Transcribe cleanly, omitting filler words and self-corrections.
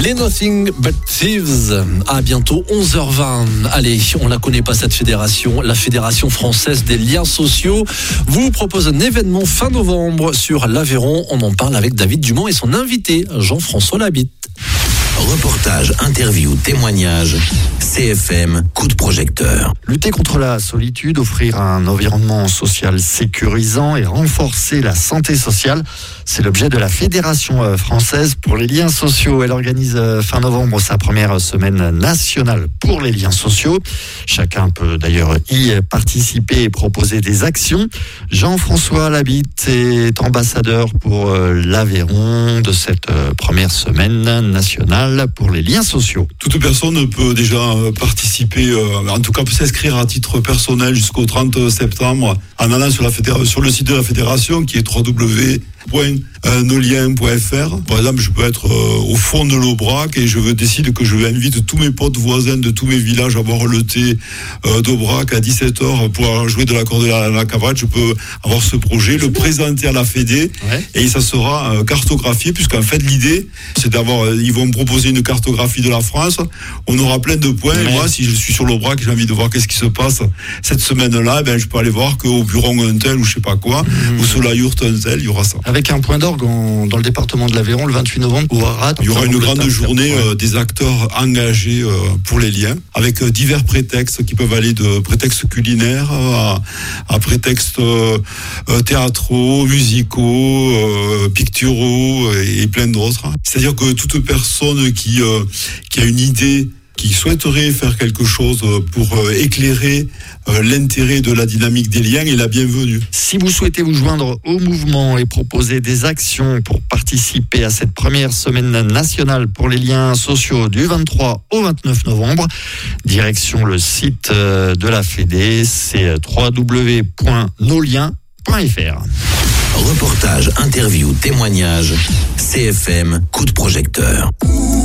Les Nothing But Thieves, à bientôt 11h20. Allez, on la connaît pas cette fédération, la Fédération Française des Liens Sociaux vous propose un événement fin novembre sur l'Aveyron. On en parle avec David Dumont et son invité, Jean-François Labitte. Reportage, interview, témoignage, CFM, coup de projecteur. Lutter contre la solitude, offrir un environnement social sécurisant et renforcer la santé sociale, c'est l'objet de la Fédération française pour les liens sociaux. Elle organise fin novembre sa première semaine nationale pour les liens sociaux. Chacun peut d'ailleurs y participer et proposer des actions. Jean-François Labitte est ambassadeur pour l'Aveyron de cette première semaine nationale pour les liens sociaux. Toute personne peut déjà participer, en tout cas peut s'inscrire à titre personnel jusqu'au 30 septembre en allant sur le site de la fédération qui est www.noliens.fr. Par exemple, je peux être au fond de l'Aubrac et je décide que je invite tous mes potes voisins de tous mes villages à boire le thé d'Aubrac à 17h pour jouer de l'accord de la cavate. Je peux avoir ce projet, le présenter à la Fédé et ça sera cartographié puisqu'en fait l'idée c'est ils vont me proposer une cartographie de la France. On aura plein de points et moi si je suis sur l'Aubrac et j'ai envie de voir qu'est-ce qui se passe cette semaine-là, je peux aller voir qu'au Buron un tel ou je sais pas quoi ou sur la Yourte un tel, il y aura ça. Avec un point d'orgue dans le département de l'Aveyron le 28 novembre au Harat. Il y aura une grande journée des acteurs engagés pour les liens, avec divers prétextes qui peuvent aller de prétextes culinaires à prétextes théâtraux, musicaux, picturaux et plein d'autres. C'est-à-dire que toute personne qui a une idée, qui souhaiterait faire quelque chose pour éclairer l'intérêt de la dynamique des liens est la bienvenue. Si vous souhaitez vous joindre au mouvement et proposer des actions pour participer à cette première semaine nationale pour les liens sociaux du 23 au 29 novembre, direction le site de la Fédé, c'est www.noliens.fr. Reportage, interview, témoignage, CFM, coup de projecteur.